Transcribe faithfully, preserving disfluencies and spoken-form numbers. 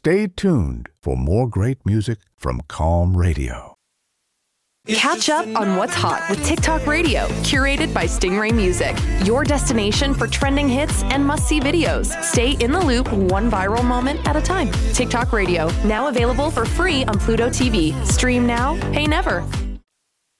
Stay tuned for more great music from Calm Radio. Catch up on what's hot with TikTok Radio, curated by Stingray Music. Your destination for trending hits and must-see videos. Stay in the loop one viral moment at a time. TikTok Radio, now available for free on Pluto T V. Stream now, pay never.